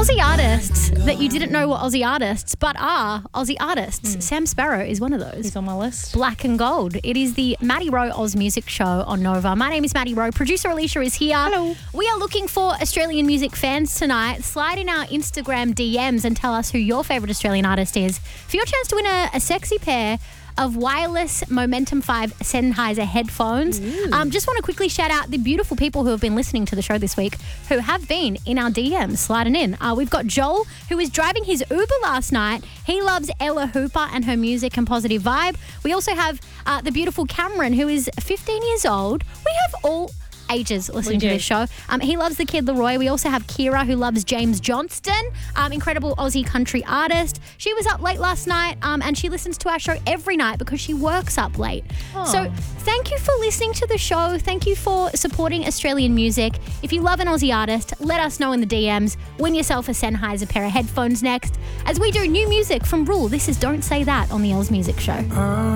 Aussie artists that you didn't know were Aussie artists, but are Aussie artists. Sam Sparrow is one of those. He's on my list. Black and Gold. It is the Maddie Rowe Oz Music Show on Nova. My name is Maddie Rowe. Producer Alicia is here. Hello. We are looking for Australian music fans tonight. Slide in our Instagram DMs and tell us who your favourite Australian artist is for your chance to win a sexy pair of wireless Momentum 5 Sennheiser headphones. Just want to quickly shout out the beautiful people who have been listening to the show this week who have been in our DMs sliding in. We've got Joel, who was driving his Uber last night. He loves Ella Hooper and her music and positive vibe. We also have the beautiful Cameron, who is 15 years old. We have all ages listening to this show. He loves the Kid Leroy. We also have Kira, who loves James Johnston, incredible Aussie country artist. She was up late last night and she listens to our show every night because she works up late. So thank you for listening to the show. Thank you for supporting Australian music. If you love an Aussie artist, let us know in the DMs. Win yourself a Sennheiser pair of headphones next as we do new music from Rule. This is Don't Say That on the Oz Music Show.